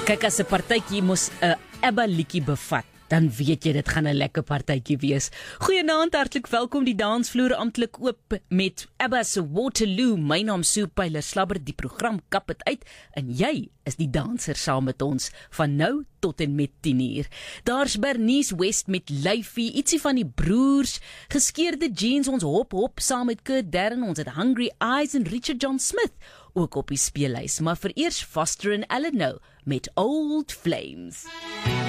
Kyk, as 'n partytjie mos 'n ABBA liedjie bevat, dan weet jy dit gaan 'n lekker partytjie wees. Goeienaand, hartlik welkom. Die dansvloer amptelik oop met ABBA se Waterloo. My naam Sue Pyler Slabber, die program kap het uit en jy is die danser saam met ons van nou tot en met 10:00. Daar's Bernice West met Lyfie, ietsie van die broers, geskeurde jeans, ons hop saam met Kurt Darren, ons het Hungry Eyes en Richard John Smith ook op die speellys. Maar vereers Foster and Eleanor met Old Flames.